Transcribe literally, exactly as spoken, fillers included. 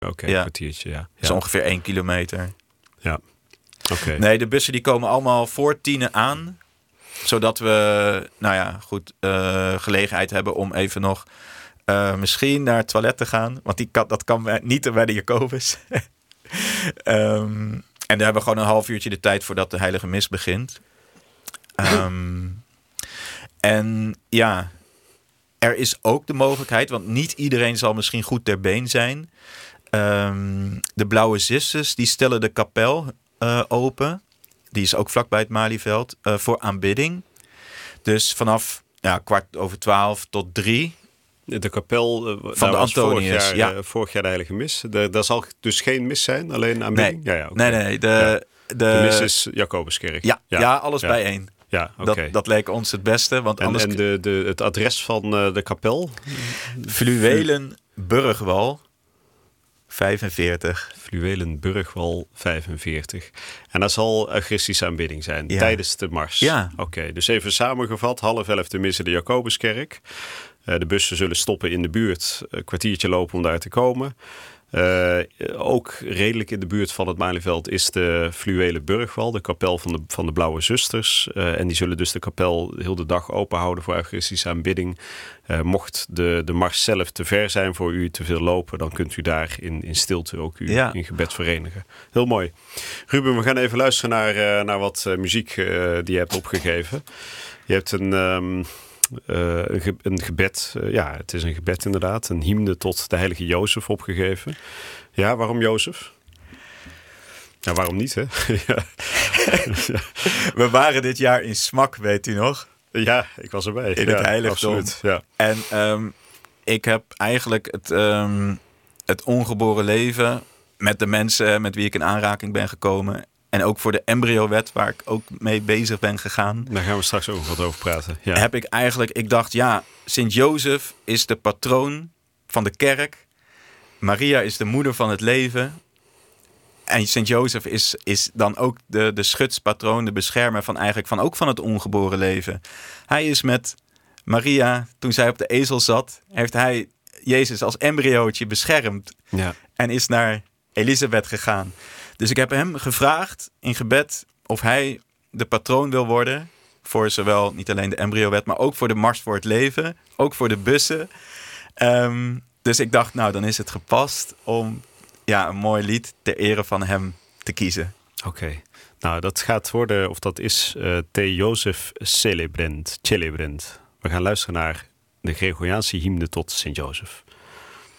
Oké, okay, ja. Een kwartiertje, ja. Dat is ja. ongeveer één kilometer. Ja, oké. Okay. Nee, de bussen die komen allemaal voor tienen aan. Zodat we, nou ja, goed, uh, gelegenheid hebben om even nog uh, misschien naar het toilet te gaan. Want die kan, dat kan niet bij de Jacobus. um, en daar hebben we gewoon een half uurtje de tijd voordat de heilige mis begint. Um, en ja, er is ook de mogelijkheid, want niet iedereen zal misschien goed ter been zijn. Um, de Blauwe Zusters, die stellen de kapel uh, open. Die is ook vlakbij het Malieveld uh, voor aanbidding. Dus vanaf ja, kwart over twaalf tot drie. De kapel uh, van de Antonius. Vorig jaar, ja. uh, vorig jaar de heilige mis. De, daar zal dus geen mis zijn, alleen aanbidding? Nee, ja, ja, okay. nee, nee. De, ja. de, de mis is Jacobuskerk. Ja, ja. ja alles ja. bijeen. Ja, okay. dat, dat leek ons het beste. Want en anders... en de, de, het adres van uh, de kapel? Fluwelen Burgwal vijfenveertig. Fluwelen Burgwal vijfenveertig. En dat zal Eucharistische aanbidding zijn ja. tijdens de mars. Ja. Oké, okay, dus even samengevat. Half elf de mis in de Jacobuskerk. Uh, de bussen zullen stoppen in de buurt. Een kwartiertje lopen om daar te komen. Uh, ook redelijk in de buurt van het Malieveld is de Fluwelen Burgwal, de kapel van de, van de Blauwe Zusters. Uh, en die zullen dus de kapel heel de dag open houden voor Eucharistische aanbidding. Uh, mocht de, de mars zelf te ver zijn voor u, te veel lopen, dan kunt u daar in, in stilte ook u ja. in gebed verenigen. Heel mooi. Ruben, we gaan even luisteren naar, uh, naar wat uh, muziek uh, die je hebt opgegeven. Je hebt een... Um, Uh, een, ge- een gebed, uh, ja, het is een gebed inderdaad. Een hymne tot de heilige Jozef opgegeven. Ja, waarom Jozef? Ja, waarom niet, hè? ja. We waren dit jaar in Smak, weet u nog? Ja, ik was erbij. In ja, het heiligdom. Absoluut, ja. En um, ik heb eigenlijk het, um, het ongeboren leven met de mensen met wie ik in aanraking ben gekomen... En ook voor de embryowet, waar ik ook mee bezig ben gegaan. Daar gaan we straks ook wat over praten. Ja. Heb ik eigenlijk, ik dacht, ja, Sint-Jozef is de patroon van de kerk. Maria is de moeder van het leven. En Sint-Jozef is, is dan ook de, de schutspatroon, de beschermer van eigenlijk van ook van het ongeboren leven. Hij is met Maria, toen zij op de ezel zat, heeft hij Jezus als embryootje beschermd. Ja. En is naar Elisabeth gegaan. Dus ik heb hem gevraagd in gebed of hij de patroon wil worden voor zowel niet alleen de embryowet, maar ook voor de Mars voor het Leven, ook voor de bussen. Um, dus ik dacht, nou, dan is het gepast om ja, een mooi lied ter ere van hem te kiezen. Oké, okay. Nou, dat gaat worden, of dat is uh, Te Jozef Celebrent, Celebrent. We gaan luisteren naar de Gregoriaanse hymne tot Sint-Jozef.